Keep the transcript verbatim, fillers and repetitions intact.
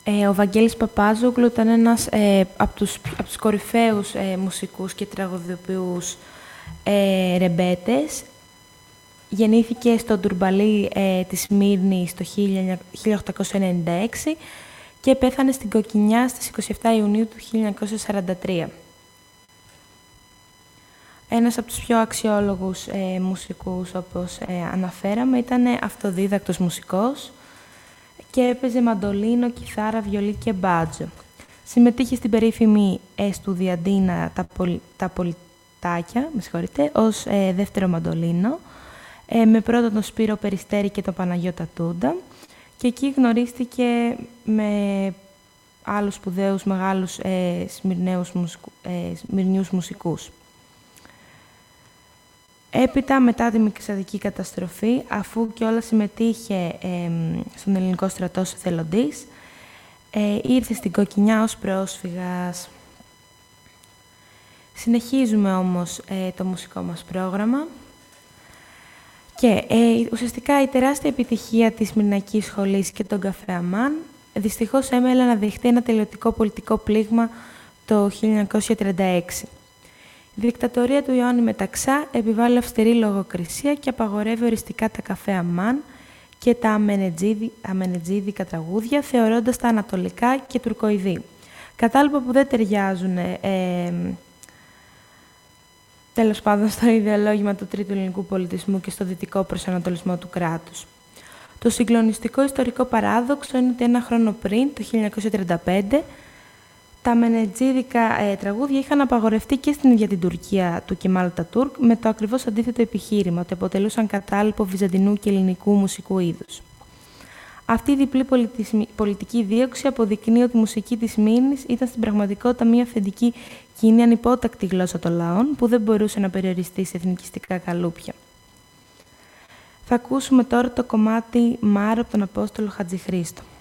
Ε, ο Βαγγέλης Παπάζογλου ήταν ένας ε, από τους, από τους κορυφαίους ε, μουσικούς και τραγωδιοποιούς ε, ρεμπέτες. Γεννήθηκε στο Ντουρμπαλί ε, της Σμύρνης το χίλια οκτακόσια ενενήντα έξι και πέθανε στην Κοκκινιά στις είκοσι επτά Ιουνίου του χίλια εννιακόσια σαράντα τρία. Ένας από τους πιο αξιόλογους ε, μουσικούς, όπως ε, αναφέραμε, ήταν αυτοδίδακτος μουσικός και έπαιζε μαντολίνο, κιθάρα, βιολί και μπάτζο. Συμμετείχε στην περίφημη ε, Στουδιαντίνα τα, πολ, τα Πολιτάκια, με συγχωρείτε, ως ε, δεύτερο μαντολίνο, ε, με πρώτον τον Σπύρο Περιστέρη και τον Παναγιώτα Τούντα, και εκεί γνωρίστηκε με άλλους σπουδαίους μεγάλους ε, σμυρναίους μουσικού, ε, σμυρνιούς μουσικούς. Έπειτα, μετά τη Μηξαδική καταστροφή, αφού κιόλας συμμετείχε ε, στον ελληνικό στρατό ως εθελοντής, ε, ήρθε στην Κοκκινιά ως πρόσφυγας. Συνεχίζουμε όμως ε, το μουσικό μας πρόγραμμα και ε, ουσιαστικά η τεράστια επιτυχία της Σμυρναϊκής Σχολής και τον Καφέ Αμάν δυστυχώς έμελε να δεχτεί ένα τελειωτικό πολιτικό πλήγμα το χίλια εννιακόσια τριάντα έξι. Η δικτατορία του Ιωάννη Μεταξά επιβάλλει αυστηρή λογοκρισία και απαγορεύει οριστικά τα καφέ Αμάν και τα αμενετζίδικα τραγούδια, θεωρώντας τα ανατολικά και τουρκοειδή. Κατάλοιπα που δεν ταιριάζουν ε, τέλος πάντων στο ιδεολόγημα του τρίτου ελληνικού πολιτισμού και στο δυτικό προσανατολισμό του κράτους. Το συγκλονιστικό ιστορικό παράδοξο είναι ότι ένα χρόνο πριν, το χίλια εννιακόσια τριάντα πέντε, τα μενετζίδικα ε, τραγούδια είχαν απαγορευτεί και στην ίδια την Τουρκία του Κεμάλ Ατατούρκ, με το ακριβώς αντίθετο επιχείρημα, ότι αποτελούσαν κατάλοιπο βυζαντινού και ελληνικού μουσικού είδους. Αυτή η διπλή πολιτική δίωξη αποδεικνύει ότι η μουσική της Σμύρνης ήταν στην πραγματικότητα μια αυθεντική κοινή ανυπότακτη γλώσσα των λαών, που δεν μπορούσε να περιοριστεί σε εθνικιστικά καλούπια. Θα ακούσουμε τώρα το κομμάτι «Μάρο» από τον Απόστολο Χατζηχρήστο.